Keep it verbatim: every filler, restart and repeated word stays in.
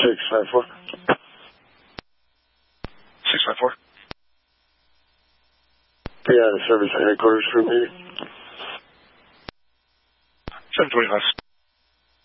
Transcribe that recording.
six five four. six five four. Yeah, the service at headquarters for a meeting. seven twenty-five.